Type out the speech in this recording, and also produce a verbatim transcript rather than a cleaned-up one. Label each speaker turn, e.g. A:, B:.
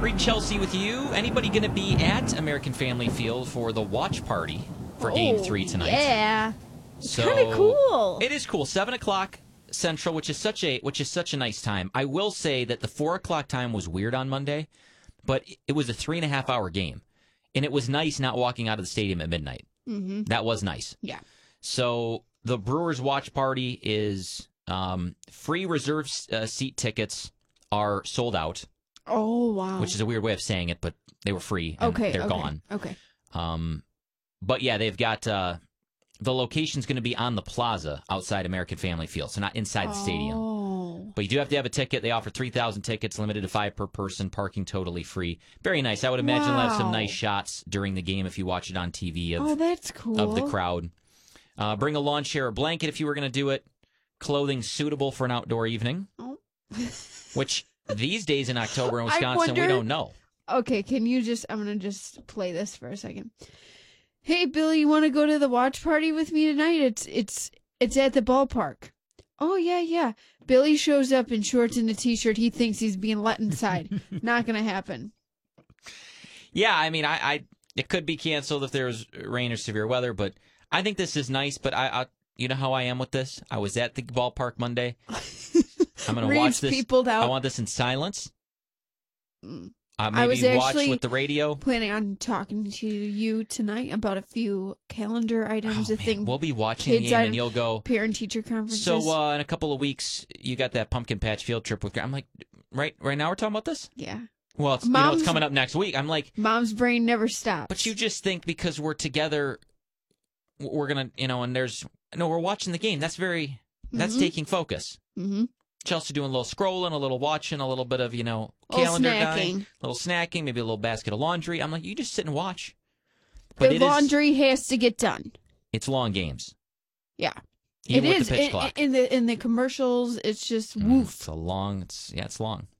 A: Reed Chelsea with you. Anybody going to be at American Family Field for the watch party for
B: oh,
A: Game Three tonight?
B: Yeah, it's
A: so
B: kind of cool.
A: It is cool. Seven o'clock Central, which is such a which is such a nice time. I will say that the four o'clock time was weird on Monday, but it was a three and a half hour game, and it was nice not walking out of the stadium at midnight.
B: Mm-hmm.
A: That was nice.
B: Yeah.
A: So the Brewers watch party is um, free reserve uh, seat tickets are sold out.
B: Oh wow!
A: Which is a weird way of saying it, but they were free. And
B: okay,
A: they're
B: okay,
A: gone.
B: Okay.
A: Um, but yeah, they've got uh, the location's going to be on the plaza outside American Family Field, so not inside the stadium.
B: Oh.
A: But you do have to have a ticket. They offer three thousand tickets, limited to five per person, parking totally free. Very nice. I would imagine
B: wow.
A: they'll have some nice shots during the game if you watch it on T V of,
B: oh, that's cool.
A: of the crowd. Uh, bring a lawn chair or blanket if you were going to do it. Clothing suitable for an outdoor evening.
B: Oh.
A: Which these days in October in Wisconsin,
B: wonder,
A: we don't know.
B: Okay, can you just, I'm going to just play this for a second. Hey, Billy, you want to go to the watch party with me tonight? It's it's it's at the ballpark. Oh, yeah, yeah. Billy shows up in shorts and a T-shirt. He thinks he's being let inside. Not going to happen.
A: Yeah, I mean, I, I it could be canceled if there's rain or severe weather, but I think this is nice. But I, I you know how I am with this? I was at the ballpark Monday. I'm going to watch this.
B: Peopled out.
A: I want this in silence.
B: Mm.
A: Uh, maybe
B: I was
A: watch with the radio.
B: Planning on talking to you tonight about a few calendar items.
A: Oh,
B: a thing.
A: We'll be watching the game, and you'll go
B: parent-teacher conferences.
A: So uh, in a couple of weeks, you got that pumpkin patch field trip with. I'm like, right, right now we're talking about this.
B: Yeah.
A: Well, it's, you know, it's coming up next week. I'm like,
B: Mom's brain never stops.
A: But you just think because we're together, we're gonna, you know, and there's no, we're watching the game. That's very, that's mm-hmm. taking focus.
B: Mm-hmm.
A: Chelsea doing a little scrolling, a little watching, a little bit of, you know, calendar
B: snacking.
A: Guy, a little snacking, maybe a little basket of laundry. I'm like, you just sit and watch. But
B: the laundry is, has to get done.
A: It's long games.
B: Yeah,
A: Even
B: it
A: with
B: is.
A: The pitch
B: in,
A: clock.
B: in the in the commercials, it's just
A: mm,
B: woof.
A: It's a long. It's yeah, it's long.